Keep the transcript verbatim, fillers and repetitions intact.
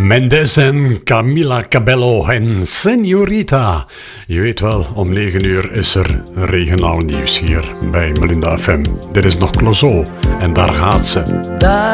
Mendes en Camila Cabello en Señorita. Je weet wel, om negen uur is er regionaal nieuws hier bij Melinda F M. Dit is nog Clouseau en daar gaat ze.